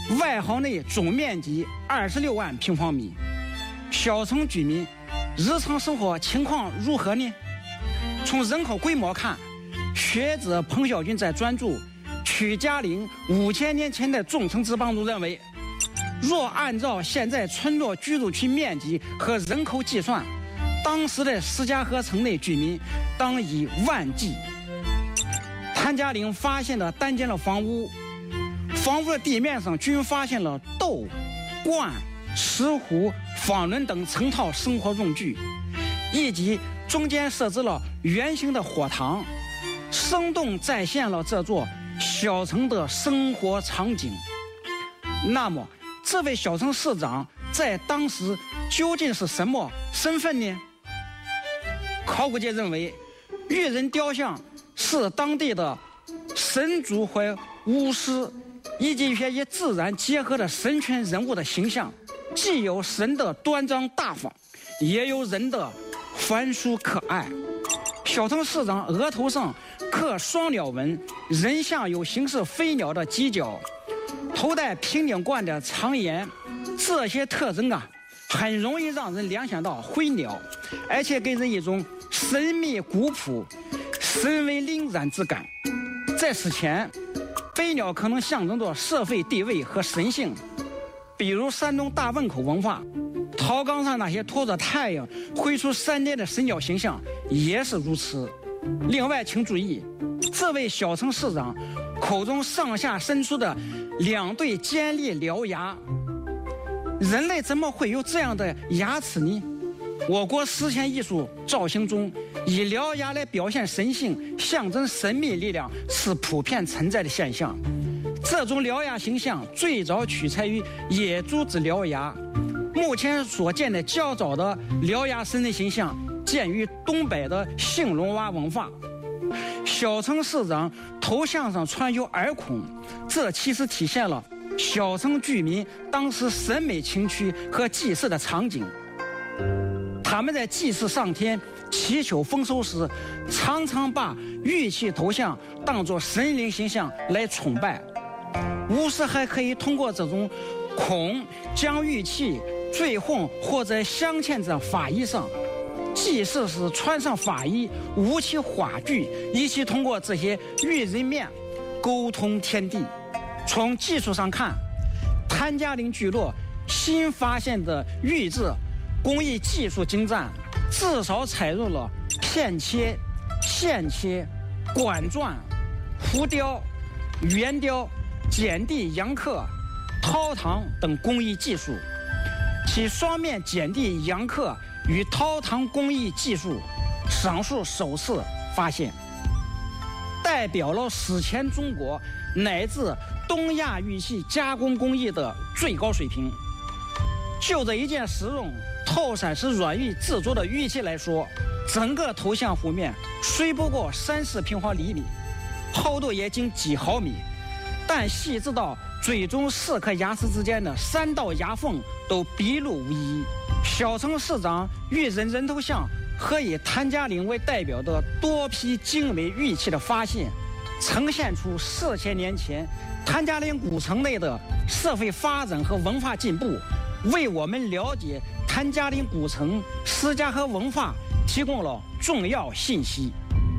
外行内总面积26万平方米。小城居民日常生活情况如何呢？从人口规模看，学者彭小军在专著《曲家岭5000年前的众城之邦》中认为，若按照现在村落居住区面积和人口计算，当时的石家河城内居民当以万计。谭家岭发现了单间的房屋，房屋的地面上均发现了豆、罐、石壶、纺轮等成套生活用具，以及中间设置了圆形的火塘，生动再现了这座小城的生活场景。那么，这位小城市长在当时究竟是什么身份呢？考古界认为，玉人雕像是当地的神族或巫师，以及一些与自然结合的神权人物的形象，既有神的端庄大方，也有人的凡俗可爱。小城市长额头上刻双鸟纹，人像有形似飞鸟的犄角，头戴平顶冠的长檐，这些特征很容易让人联想到灰鸟，而且给人一种神秘古朴、神为凛然之感。在此前，飞鸟可能象征着社会地位和神性，比如山东大汶口文化，陶缸上那些拖着太阳挥出闪电的神鸟形象也是如此。另外，请注意，这位小城市长口中上下伸出的2对尖利獠牙，人类怎么会有这样的牙齿呢？我国史前艺术造型中，以獠牙来表现神性、象征神秘力量是普遍存在的现象。这种獠牙形象最早取材于野猪之獠牙，目前所见的较早的獠牙神的形象见于东北的兴隆洼文化。小城市长头像上穿有耳孔，这其实体现了小城居民当时审美情趣和祭祀的场景。他们在祭祀上天、祈求丰收时，常常把玉器头像当作神灵形象来崇拜。巫师还可以通过这种孔将玉器坠混或者镶嵌在法衣上，祭祀时穿上法衣，舞起话剧，一起通过这些玉人面沟通天地。从技术上看，谭家岭聚落新发现的玉制工艺技术精湛，至少采用了片切、线切、管钻、浮雕、圆雕、剪地阳刻、陶唐等工艺技术。其双面剪地阳刻与陶唐工艺技术上述首次发现，代表了史前中国乃至东亚玉器加工工艺的最高水平。就这一件使用透闪石软玉制作的玉器来说，整个头像弧面虽不过30平方厘米，厚度也仅几毫米，但细致到嘴中4颗牙齿之间的3道牙缝都笔录无遗。小城市长玉人人头像和以谭家岭为代表的多批精美玉器的发现，呈现出4000年前谭家岭古城内的社会发展和文化进步，为我们了解谭家岭古城石家河文化提供了重要信息。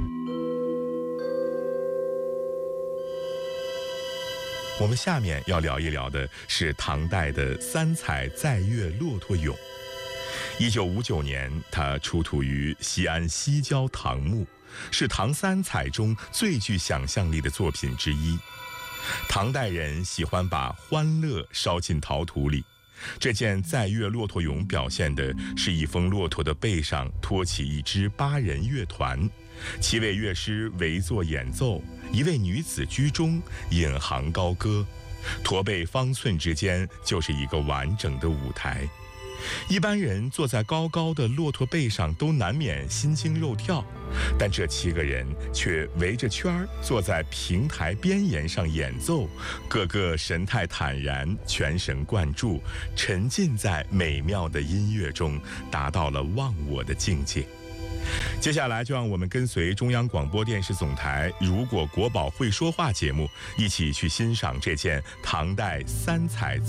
我们下面要聊一聊的是唐代的3彩载月骆驼俑。1959年，它出土于西安西郊唐墓，是唐3彩中最具想象力的作品之一。唐代人喜欢把欢乐烧进陶土里，这件载月骆驼俑表现的是一峰骆驼的背上托起一支8人乐团，7位乐师围坐演奏，一位女子居中引吭高歌，驼背方寸之间就是一个完整的舞台。一般人坐在高高的骆驼背上都难免心惊肉跳，但这7个人却围着圈儿坐在平台边沿上演奏，个个神态坦然，全神贯注，沉浸在美妙的音乐中，达到了忘我的境界。 接下来就让我们跟随中央广播电视总台《如果国宝会说话》节目，一起去欣赏这件唐代三彩